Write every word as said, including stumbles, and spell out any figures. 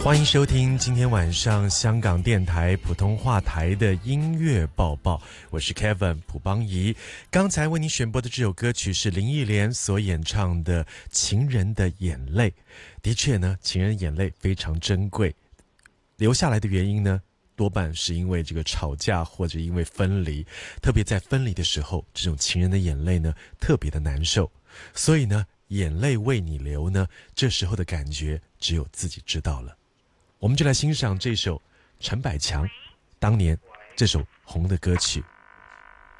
欢迎收听今天晚上香港电台普通话台的音乐报报，我是 Kevin 蒲邦仪。刚才为您选播的这首歌曲是林忆莲所演唱的《情人的眼泪》。的确呢，情人眼泪非常珍贵，留下来的原因呢，多半是因为这个吵架或者因为分离，特别在分离的时候，这种情人的眼泪呢特别的难受，所以呢眼泪为你流呢，这时候的感觉只有自己知道了。我们就来欣赏这首陈百强当年这首红的歌曲。